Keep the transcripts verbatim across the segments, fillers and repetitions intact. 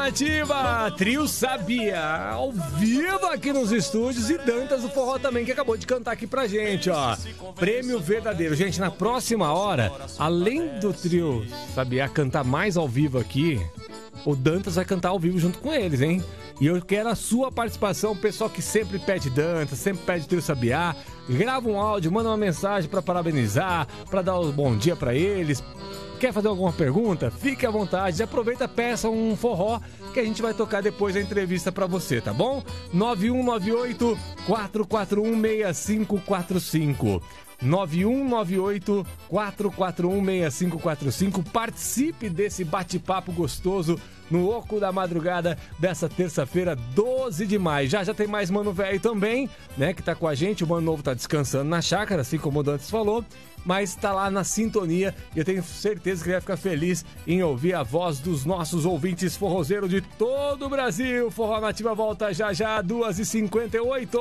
Nativa, Trio Sabia, ao vivo aqui nos estúdios, e Dantas do Forró também, que acabou de cantar aqui pra gente, ó. Prêmio verdadeiro. Gente, na próxima hora, além do Trio Sabia cantar mais ao vivo aqui, o Dantas vai cantar ao vivo junto com eles, hein? E eu quero a sua participação, o pessoal que sempre pede Dantas, sempre pede Trio Sabiá. Grava um áudio, manda uma mensagem pra parabenizar, pra dar um bom dia pra eles. Quer fazer alguma pergunta? Fique à vontade, aproveita, peça um forró que a gente vai tocar depois da entrevista pra você, tá bom? nove um nove oito, quatro quatro um, seis cinco quatro cinco nove um nove oito, quatro quatro um, seis cinco quatro cinco. Participe desse bate-papo gostoso no Oco da Madrugada dessa terça-feira, doze de maio. Já já tem mais Mano Velho também, né, que tá com a gente. O Mano Novo tá descansando na chácara, assim como o Dantas falou, mas tá lá na sintonia e eu tenho certeza que ele vai ficar feliz em ouvir a voz dos nossos ouvintes forrozeiros de todo o Brasil. Forró Nativa volta já já, duas e cinquenta e oito.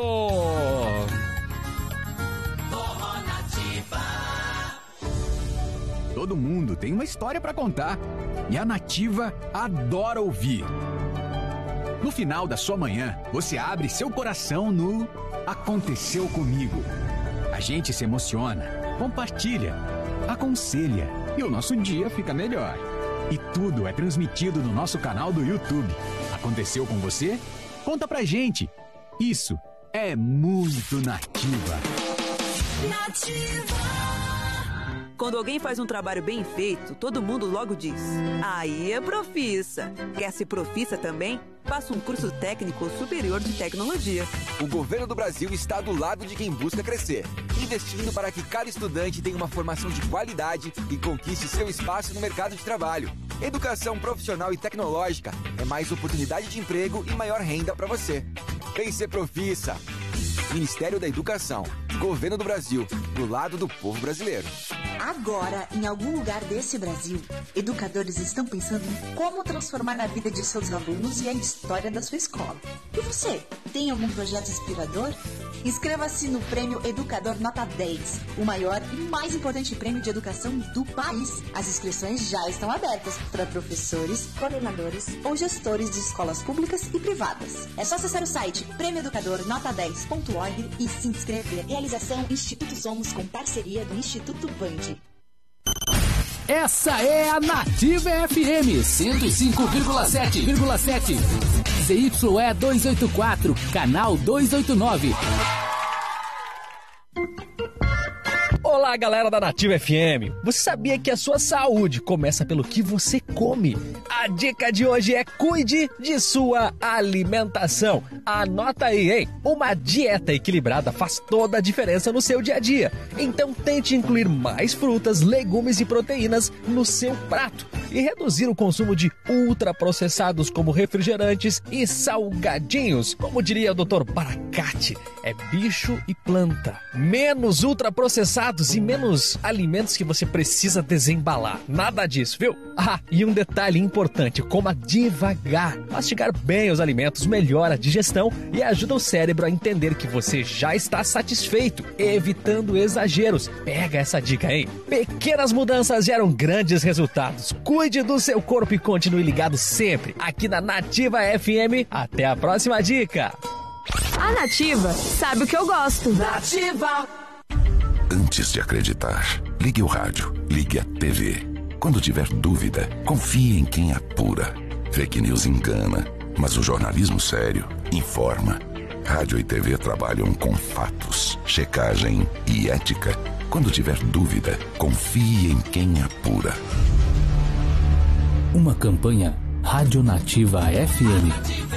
Todo mundo tem uma história pra contar e a Nativa adora ouvir. No final da sua manhã, você abre seu coração no Aconteceu Comigo. A gente se emociona, compartilha, aconselha e o nosso dia fica melhor. E tudo é transmitido no nosso canal do YouTube. Aconteceu com você? Conta pra gente. Isso é muito Nativa. Nativa. Quando alguém faz um trabalho bem feito, todo mundo logo diz: aí é profissa. Quer ser profissa também? Faça um curso técnico superior de tecnologia. O governo do Brasil está do lado de quem busca crescer, investindo para que cada estudante tenha uma formação de qualidade e conquiste seu espaço no mercado de trabalho. Educação profissional e tecnológica é mais oportunidade de emprego e maior renda para você. Vem ser profissa. Ministério da Educação, Governo do Brasil, do lado do povo brasileiro. Agora, em algum lugar desse Brasil, educadores estão pensando em como transformar a vida de seus alunos e a história da sua escola. E você, tem algum projeto inspirador? Inscreva-se no Prêmio Educador Nota dez, o maior e mais importante prêmio de educação do país. As inscrições já estão abertas para professores, coordenadores ou gestores de escolas públicas e privadas. É só acessar o site prêmio educador nota dez ponto org e se inscrever. Realização Instituto Somos com parceria do Instituto Band. Essa é a Nativa F M cento e cinco vírgula sete. Z Y E duzentos e oitenta e quatro, canal duzentos e oitenta e nove. Olá, galera da Nativa F M. Você sabia que a sua saúde começa pelo que você come? A dica de hoje é: cuide de sua alimentação. Anota aí, hein? Uma dieta equilibrada faz toda a diferença no seu dia a dia. Então tente incluir mais frutas, legumes e proteínas no seu prato e reduzir o consumo de ultraprocessados como refrigerantes e salgadinhos. Como diria o doutor Baracate, é bicho e planta. Menos ultraprocessados e menos alimentos que você precisa desembalar. Nada disso, viu? Ah, e um detalhe importante: coma devagar. Mastigar bem os alimentos melhora a digestão e ajuda o cérebro a entender que você já está satisfeito, evitando exageros. Pega essa dica, hein? Pequenas mudanças geram grandes resultados. Cuide do seu corpo e continue ligado sempre aqui na Nativa F M. Até a próxima dica. A Nativa sabe o que eu gosto. Nativa. Antes de acreditar, ligue o rádio, ligue a T V. Quando tiver dúvida, confie em quem apura. Fake news engana, mas o jornalismo sério informa. Rádio e T V trabalham com fatos, checagem e ética. Quando tiver dúvida, confie em quem apura. Uma campanha Rádio Nativa F M.